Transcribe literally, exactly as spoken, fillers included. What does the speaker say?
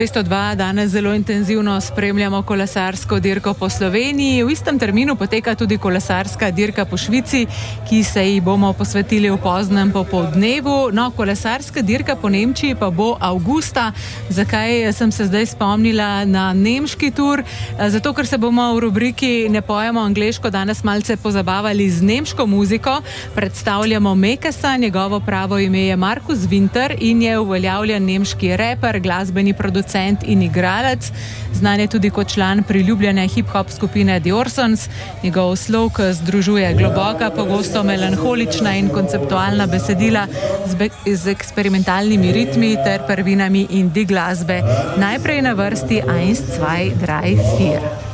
dvesto dva danes zelo intenzivno spremljamo kolesarsko dirko po Sloveniji. V istem terminu poteka tudi kolesarska dirka po Švici, ki se ji bomo posvetili v poznem popoldnevu. No, kolesarska dirka po Nemčiji pa bo avgusta. Zakaj sem se zdaj spomnila na nemški tur? Zato, ker se bomo v rubriki Ne pojemo angleško danes malce pozabavali z nemško muziko. Predstavljamo Mekesa, njegovo pravo ime je Markus Winter in je uveljavljen nemški reper, glasbeni producent in igralec. Znan je tudi kot član priljubljene hip-hop skupine The Orsons. Njegov slog združuje globoka, pogosto melanholična in konceptualna besedila z, z eksperimentalnimi ritmi ter prvinami indie glasbe. Najprej na vrsti eins, zwei, drei, vier.